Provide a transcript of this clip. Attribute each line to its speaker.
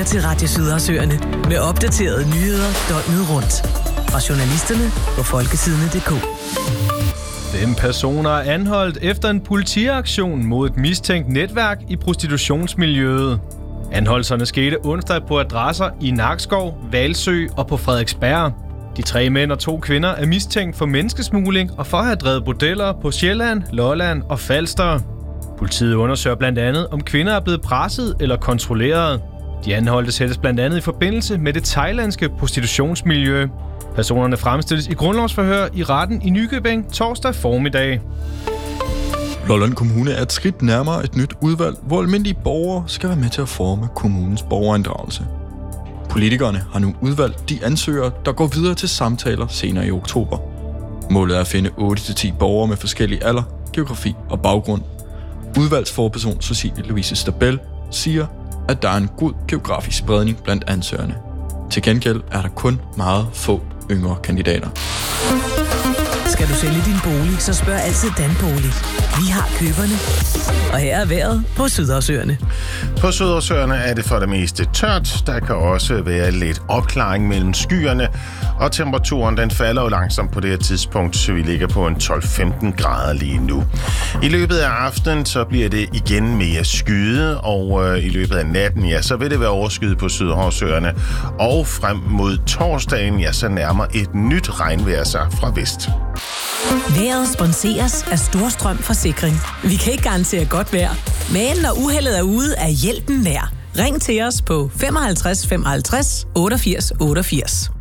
Speaker 1: til Radio Sydhavsøerne med opdaterede nyheder døgnet rundt. Fra journalisterne på folketidene.dk.
Speaker 2: 5 personer er anholdt efter en politiaktion mod et mistænkt netværk i prostitutionsmiljøet. Anholdelserne skete onsdag på adresser i Nakskov, Hvalsø og på Frederiksberg. De 3 mænd og 2 kvinder er mistænkt for menneskesmugling og for at have drevet bordeller på Sjælland, Lolland og Falster. Politiet undersøger blandt andet, om kvinder er blevet presset eller kontrolleret. De anholdte sættes blandt andet i forbindelse med det thailandske prostitutionsmiljø. Personerne fremstilles i grundlovsforhør i retten i Nykøbing torsdag formiddag.
Speaker 3: Lolland Kommune er et skridt nærmere et nyt udvalg, hvor almindelige borgere skal være med til at forme kommunens borgerinddragelse. Politikerne har nu udvalgt de ansøgere, der går videre til samtaler senere i oktober. Målet er at finde 8-10 borgere med forskellige alder, geografi og baggrund. Udvalgsforperson Cecilie Louise Stabell siger, at der er en god geografisk spredning blandt ansøgerne. Til gengæld er der kun meget få yngre kandidater.
Speaker 1: Skal du sælge din bolig, så spørg altid Danbolig. Vi har køberne. Og her er vejret på Sydhavsøerne.
Speaker 4: På Sydhavsøerne er det for det meste tørt. Der kan også være lidt opklaring mellem skyerne. Og temperaturen den falder jo langsomt på det her tidspunkt, så vi ligger på en 12-15 grader lige nu. I løbet af aftenen så bliver det igen mere skyet, og i løbet af natten, ja, så vil det være overskyet på Sydhavsøerne. Og frem mod torsdagen, ja, så nærmer et nyt regnvejr sig fra vest.
Speaker 1: Vejret sponseres af Storstrøm Forsikring. Vi kan ikke garantere godt vejr, men når uheldet er ude, er hjælpen nær. Ring til os på 55 55 88 88.